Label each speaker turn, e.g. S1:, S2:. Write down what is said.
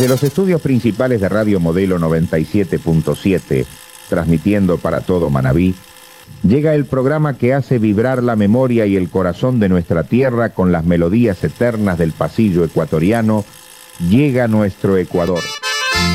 S1: Desde los estudios principales de Radio Modelo 97.7, transmitiendo para todo Manabí, llega el programa que hace vibrar la memoria y el corazón de nuestra tierra con las melodías eternas del pasillo ecuatoriano. Llega nuestro Ecuador.